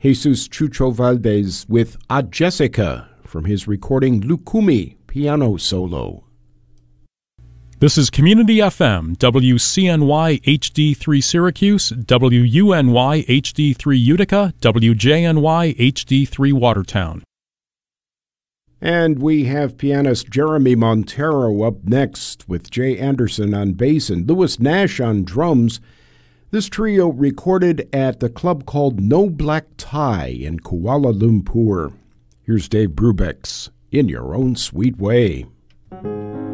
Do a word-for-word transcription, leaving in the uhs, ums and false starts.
Jesus Chucho Valdez with A Jessica from his recording Lukumi Piano Solo. This is Community F M, W C N Y H D three Syracuse, W U N Y H D three Utica, W J N Y H D three Watertown. And we have pianist Jeremy Montero up next with Jay Anderson on bass and Louis Nash on drums. This trio recorded at the club called No Black Tie in Kuala Lumpur. Here's Dave Brubeck's In Your Own Sweet Way.